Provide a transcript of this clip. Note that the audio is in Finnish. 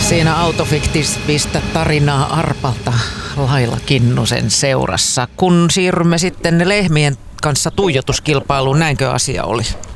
Siinä autofiktiivistä tarinaa Arpalta Laila Kinnusen seurassa. Kun siirrymme sitten lehmien kanssa tuijotuskilpailuun, näinkö asia oli?